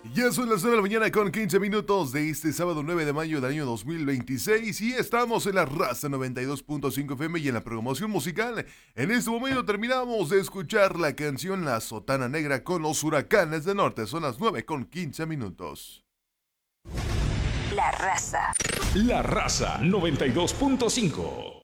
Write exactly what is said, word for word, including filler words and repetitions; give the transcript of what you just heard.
Ya son las nueve de la mañana con quince minutos de este sábado nueve de mayo del año dos mil veintiséis y estamos en la Raza noventa y dos punto cinco F M y en la programación musical. En este momento terminamos de escuchar la canción La Sotana Negra con los Huracanes del Norte. Son las nueve con quince minutos. La Raza. La Raza noventa y dos punto cinco.